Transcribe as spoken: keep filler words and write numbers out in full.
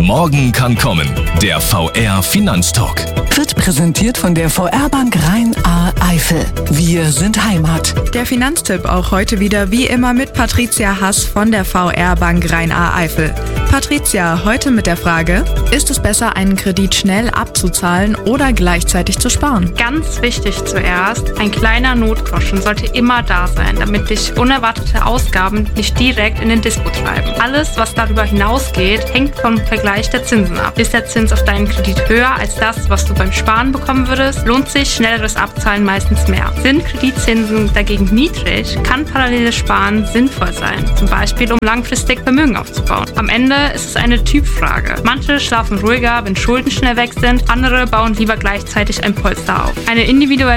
Morgen kann kommen. Der V R Finanztalk. Wird präsentiert von der V R-Bank Rhein-A-Eifel. Wir sind Heimat. Der Finanztipp auch heute wieder wie immer mit Patricia Hass von der V R-Bank Rhein-A-Eifel. Patricia, heute mit der Frage, ist es besser, einen Kredit schnell abzuzahlen oder gleichzeitig zu sparen? Ganz wichtig zuerst, ein kleiner Notgroschen sollte immer da sein, damit dich unerwartete Ausgaben nicht direkt in den Dispo treiben. Alles, was darüber hinausgeht, hängt vom Vergleich der Zinsen ab. Ist der Zins auf deinen Kredit höher als das, was du beim Sparen bekommen würdest, lohnt sich schnelleres Abzahlen meistens mehr. Sind Kreditzinsen dagegen niedrig, kann paralleles Sparen sinnvoll sein, zum Beispiel um langfristig Vermögen aufzubauen. Am Ende ist es eine Typfrage. Manche schlafen ruhiger, wenn Schulden schnell weg sind, andere bauen lieber gleichzeitig ein Polster auf. Eine individuelle